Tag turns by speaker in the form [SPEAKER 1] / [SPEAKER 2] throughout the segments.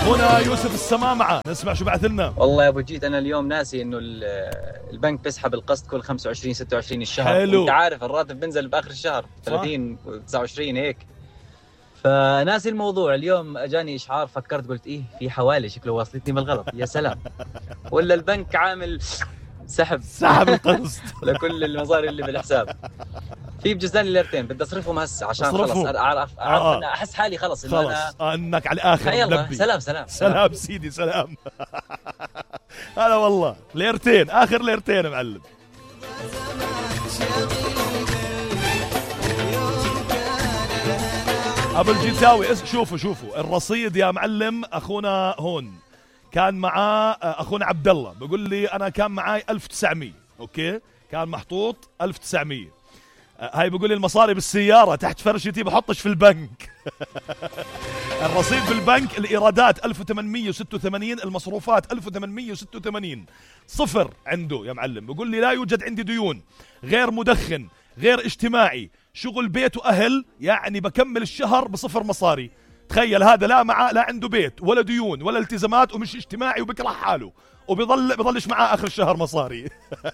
[SPEAKER 1] هنا يوسف السمامعة، نسمع شو بعث لنا.
[SPEAKER 2] والله يا ابو جيت انا اليوم ناسي انه البنك بيسحب القسط كل 25 26 الشهر.
[SPEAKER 1] حلو.
[SPEAKER 2] انت عارف الراتب بينزل باخر الشهر 30 29 هيك، فناسي الموضوع. اليوم اجاني اشعار، فكرت قلت ايه في حوالي شكله واصلتني بالغلط، يا سلام، ولا البنك عامل سحب
[SPEAKER 1] القسط
[SPEAKER 2] لكل المصاري اللي بالحساب. في بجوز لي ليرتين بدي اصرفهم هسه عشان خلص اعرف أنا احس حالي خلص
[SPEAKER 1] انك على الاخر.
[SPEAKER 2] يلا سلام
[SPEAKER 1] سيدي سلام. هلا والله ليرتين، اخر ليرتين يا معلم. ابو الجيتاوي شوفوا الرصيد يا معلم. اخونا هون كان معاه اخونا عبد الله بقول لي انا كان معاي 1900. اوكي كان محطوط 1900. هاي بقول لي المصاري بالسيارة تحت فرشتي بحطش في البنك. الرصيد في البنك، الإيرادات 1886، المصروفات 1886، صفر عنده يا معلم. بقول لي لا يوجد عندي ديون، غير مدخن، غير اجتماعي، شغل بيت وأهل، يعني بكمل الشهر بصفر مصاري. تخيل هذا لا عنده بيت ولا ديون ولا التزامات ومش اجتماعي وبكره حاله وبيضلش معاه آخر الشهر مصاري.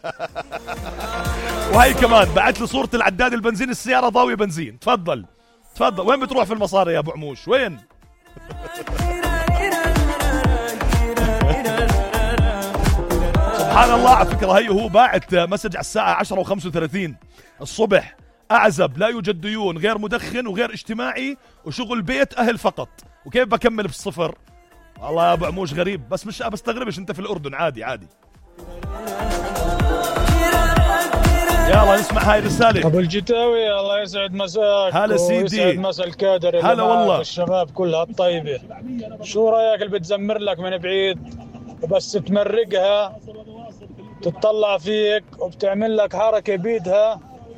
[SPEAKER 1] وهي كمان بعت لي صورة العداد البنزين، السيارة ضاوية بنزين. تفضل وين بتروح في المصاري يا ابو عموش؟ وين؟ سبحان الله. على فكرة هي هو باعت مسج على الساعة 10:35 الصبح، أعزب، لا يوجد ديون، غير مدخن وغير اجتماعي، وشغل بيت أهل فقط. وكيف بكمل بالصفر؟ والله يا ابو عموش غريب، بس مش بستغربش، انت في الأردن عادي. يلا نسمع هاي الرسالة.
[SPEAKER 3] ابو الجتاوي الله يسعد مساك.
[SPEAKER 1] هلا سيدي.
[SPEAKER 3] ويسعد مسا الكادر.
[SPEAKER 1] هلا والله.
[SPEAKER 3] الشباب كلها الطيبة. شو رأيك اللي بتزمر لك من بعيد وبس تمرقها تطلع فيك وبتعمل لك حركة بيدها،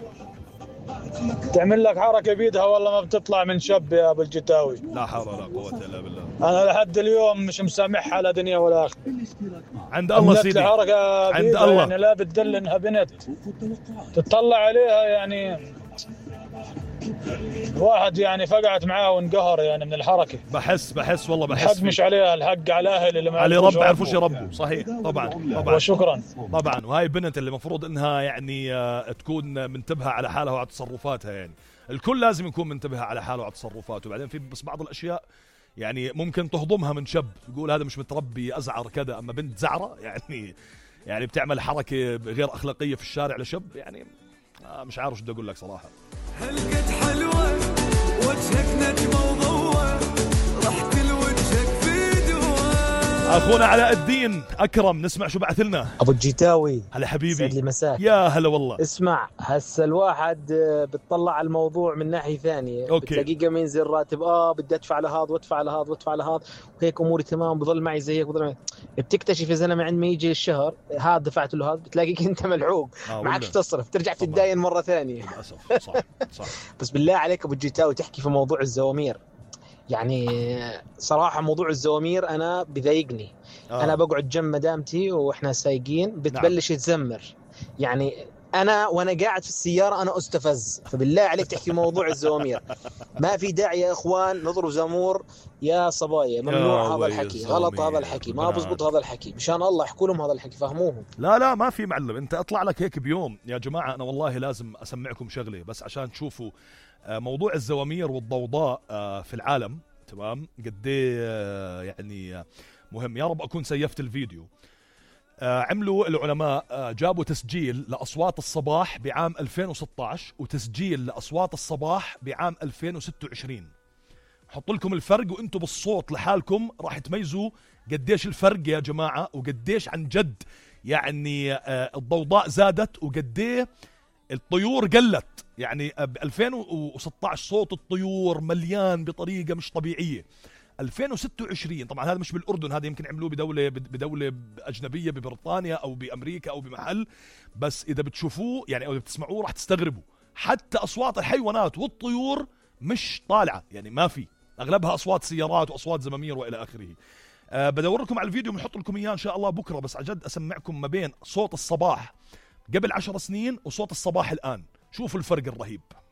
[SPEAKER 3] والله ما بتطلع من شب يا ابو الجتاوي.
[SPEAKER 1] لا حول ولا قوة الا بالله.
[SPEAKER 3] انا لحد اليوم مش مسامحها على دنيا ولا اخره.
[SPEAKER 1] عند الله سيدي،
[SPEAKER 3] عند الله. يعني لا بتدل انها بنت تطلع عليها، يعني واحد يعني فقعت معاه وانقهر يعني من الحركة.
[SPEAKER 1] بحس والله
[SPEAKER 3] الحق مش عليها، الحق على اهل اللي ما
[SPEAKER 1] على رب يعرفوش يربوا. صحيح طبعا.
[SPEAKER 3] وشكرا
[SPEAKER 1] طبعا. وهاي بنت اللي مفروض انها يعني تكون منتبهة على حالها وعلى تصرفاتها. يعني الكل لازم يكون منتبه على حاله وعلى تصرفاته. وبعدين في بس بعض الاشياء يعني ممكن تهضمها من شاب، تقول هذا مش متربي ازعر كذا، اما بنت زعرة يعني بتعمل حركة غير اخلاقية في الشارع لشاب، يعني مش عارف شو بدي اقول لك صراحة.
[SPEAKER 4] هلقت حلوة وجهك نجمة وضوء، رحت لوجهك في دواء.
[SPEAKER 1] اخونا علاء الدين اكرم، نسمع شو بعث لنا.
[SPEAKER 5] ابو الجيتاوي
[SPEAKER 1] هلا حبيبي،
[SPEAKER 5] سعد لي مساك.
[SPEAKER 1] يا هلا والله.
[SPEAKER 5] اسمع، هسه الواحد بتطلع على الموضوع من ناحيه ثانيه.
[SPEAKER 1] أوكي.
[SPEAKER 5] بتلاقيه قام ينزل راتب، بدي ادفع لهذا وادفع لهذا وادفع لهذا وهيك اموري تمام، بضل معي زي هيك بتكتشف يا زلمه عند ما يجي الشهر هذا دفعت له هذا، بتلاقيك انت ملعوب معكش تصرف، ترجع تتداين مره ثانيه
[SPEAKER 1] للاسف. صح.
[SPEAKER 5] بس بالله عليك ابو الجيتاوي تحكي في موضوع الزوامير، يعني صراحه موضوع الزوامير انا بضايقني. انا بقعد جنب مدامتي واحنا سايقين بتبلش تزمر، يعني انا وانا قاعد في السياره انا استفز. فبالله عليك تحكي موضوع الزوامير، ما في داعي يا اخوان نضرب زمور يا صبايا، ممنوع هذا الحكي، غلط هذا الحكي، ما بزبط هذا الحكي، مشان الله احكوا لهم هذا الحكي، فهموهم.
[SPEAKER 1] لا ما في معلم، انت اطلع لك هيك بيوم يا جماعه. انا والله لازم اسمعكم شغله بس عشان تشوفوا موضوع الزوامير والضوضاء في العالم، تمام؟ قد يعني مهم. يا رب اكون سيفت الفيديو. عملوا العلماء جابوا تسجيل لأصوات الصباح بعام 2016 وتسجيل لأصوات الصباح بعام 2026. حط لكم الفرق وانتم بالصوت لحالكم راح تميزوا قديش الفرق يا جماعة، وقديش عن جد يعني الضوضاء زادت وقديه الطيور قلت. يعني ب 2016 صوت الطيور مليان بطريقة مش طبيعية. 2026 طبعا هذا مش بالأردن، هذا يمكن عملوه بدولة أجنبية، ببريطانيا أو بأمريكا أو بمحل، بس إذا بتشوفوه يعني أو بتسمعوه راح تستغربوا. حتى أصوات الحيوانات والطيور مش طالعة، يعني ما في، أغلبها أصوات سيارات وأصوات زمامير وإلى آخره. بدوركم على الفيديو بنحط لكم إياه إن شاء الله بكرة، بس عجد أسمعكم ما بين صوت الصباح قبل 10 سنين وصوت الصباح الآن، شوفوا الفرق الرهيب.